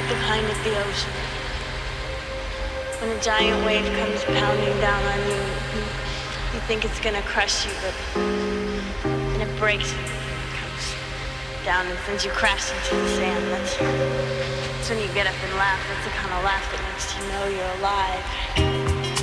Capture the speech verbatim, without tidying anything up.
like the kind at the ocean. When a giant wave comes pounding down on you, you, you think it's gonna crush you, but and it breaks you. It comes down and sends you crashing to the sand. That's, that's when you get up and laugh. That's the kind of laugh that makes you know you're alive.